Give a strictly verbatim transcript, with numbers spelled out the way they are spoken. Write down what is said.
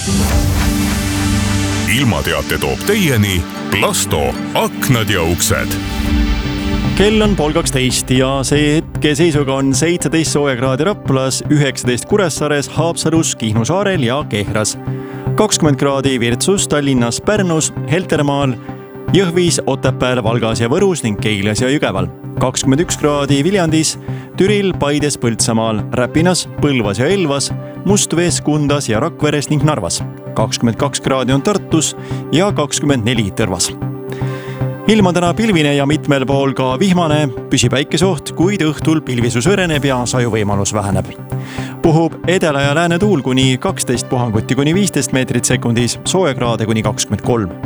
ilmateate toob teieni Plasto aknad ja uksed. Kell on pool kaksteist ja see hetke seisuga on seitseteist soojakraadi Raplas, üheksateist Kuressaares, Haapsalus, Kihnu saarel ja Kehras. kakskümmend kraadi Virtsus, Tallinnas, Pärnus, Heltermaal, Jõhvis, Otepääl, Valgas ja Võrus ning Keilas ja Jõgeval. kakskümmend üks kraadi Viljandis, Türil, Paides, Põltsamaal, Räpinas, Põlvas ja Elvas, Mustvees, Kundas ja Rakveres ning Narvas. kakskümmend kaks kraadi on Tartus ja kakskümmend neli Tõrvas. Ilm on täna pilvine ja mitmel pool ka vihmane, püsib päikesoht, kuid õhtul pilvisus õreneb ja sajuvõimalus väheneb. Puhub edela ja lääne tuul kuni kaksteist puhanguti kuni viisteist meetrit sekundis, soojakraade kuni kakskümmend kolm.